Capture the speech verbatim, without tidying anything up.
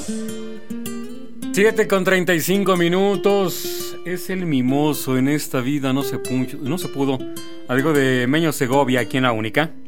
siete con treinta y cinco minutos. Es el mimoso en esta vida, no se, punch, no se pudo. Algo de Meño Segovia aquí en La Única.